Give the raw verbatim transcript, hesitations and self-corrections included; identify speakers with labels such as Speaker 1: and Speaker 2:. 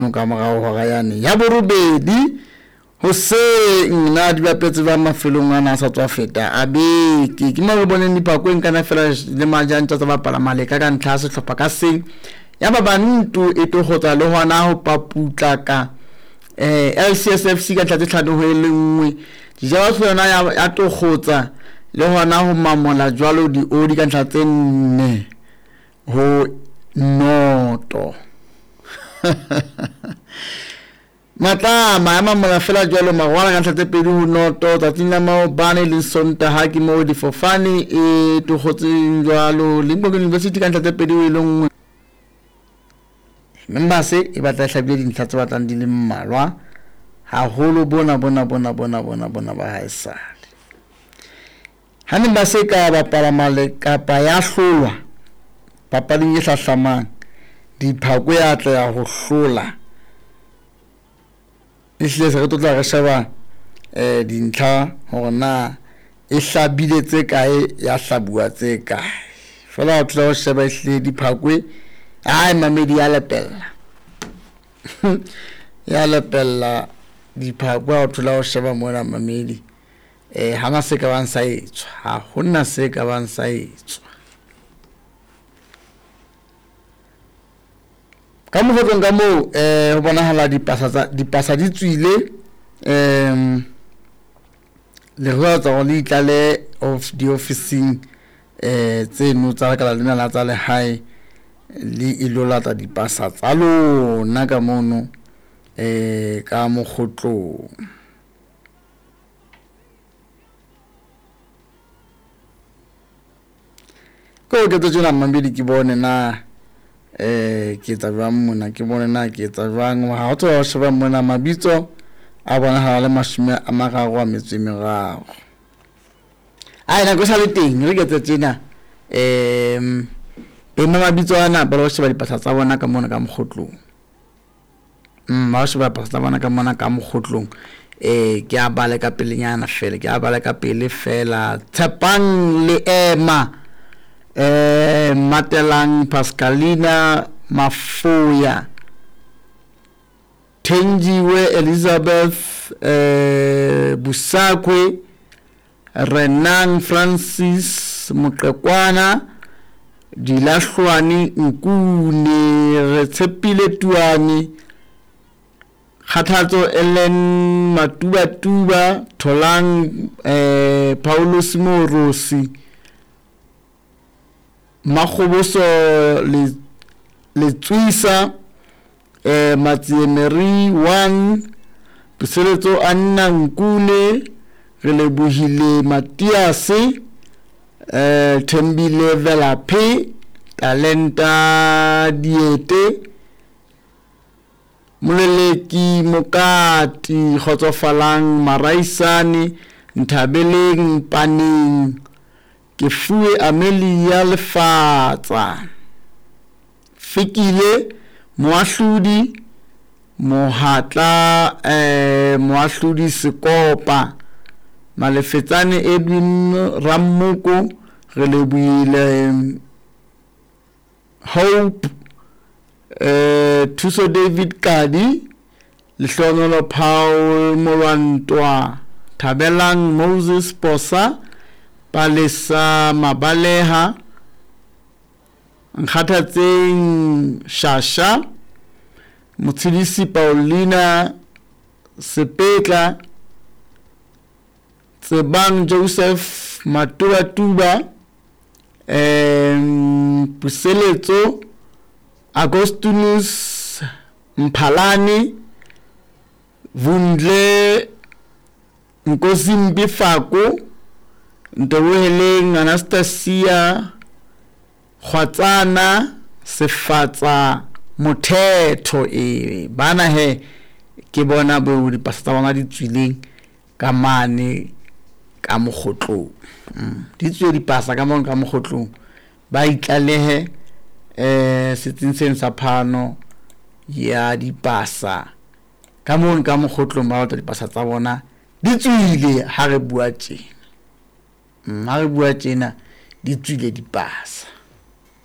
Speaker 1: ka morao hora yane ya borobedi hoseng na di bapetse ba mafelong ana sa tswa feta a beke ke mo re boneng dipakweng kana fela le majanta tsa bapala maleka ka ntlha se hlopha ka seng ya ba bantu e to gotsa le hona ho paputla ka eh L C S F C ka tlatse tlhano ho le nngwe dijawa tsona ya to gotsa le hona ho mamola jwalo di odi ka ntla tse nne ho noto mata mama mona fela jwalo magwana ka ntla tse pedi ho noto tsatsing la maobane le sontaha ke mo di fofane e to gotseng jwalo Limpopo University ka ntla tse pedi ho le nngwe membase e batla hlabile dintlha tse batlang di le mmalwa haholo bona bona bona bona bona bona ba haesale hane ba se ka bapala male kapa ya hlolwa papading e hlahlamang diphako ya tla ya ho hlola e hle se re totla re sheba eh dintlha hore na e hlabile tse kae ya hlabua tse kae fela o tla o sheba hle diphakwe ai mamedi ya lepella ya lepella diphakwa o tla o sheba mona mamedi eh hana se ka ban sa etswa ha hona se ka ban sa etswa ka mo go nga mo eh ho bona hala dipasa tsa dipasa di tswile em le rotsa go le itlale of the officing eh tseno tsa ka la la tsa le high le ilolata dipasa tsa lona ka mono eh ka mo khotlo ko ke tlo tsena mambedi ke bone na eh ke tsa bang mona ke bone na ke tsa bang wa ha tlo sheba mona mabitso a bona ha le mashome a mararo a metso meraro ai na go sa le teng re ke tsena em e mabitso ana ba lo sheba dipasa tsa bona ka mona ka moghotlong mm ba sheba dipasa tsa bona ka mona ka moghotlong eh ke a bale ka pelenyana fela ke a bale ka pele fela Tshepang le Emma eh Matelang Pascalina Mafoya Tenjiwe Elizabeth eh Busakwe Renang Francis Moqekwana Dilahlwane Nkune Retshepile Tuane Khathatso Ellen Matuba Tuba Tholang eh Paulos Morosi Makgoboso le le Tswisa eh Matsiemeri one Puseletso Anna Nkune re le buhile Matiase eh Thembile Velape Talenta Diete Moleleki Mokati Khotsofalang Maraisane Nthabeleng Paneng Kefue Amelia Lefatsa Fikile Moahludi Mohatla eh Moahludi Sekopa Malefetsane Edwin Rammoko re le buile Hope eh Thuso David Kadi Lehlonolo Paul Molwantwa Thabelang Moses Posa Palesa Mabaleha Nkhathatseng Shasha Mutsidisi Paulina Sepetla Tsebang Joseph Matuba Tuba em Puseletso Agostinus Mphalane Vundle Nkosi Mbifako Ntoheleng Anastasia Khwatsana Sefatsa Mothetho e bana he ke bona bo di pasta bona di tswileng ka mane ka mogotlo di tswe di pasa ka mona ka mogotlo ba itlalehe eh setseng sa phano ya di pasa ka mona ka mogotlo ba di pasa tsa bona di tswile ha re bua tjena ha re bua tjena di tswile di pasa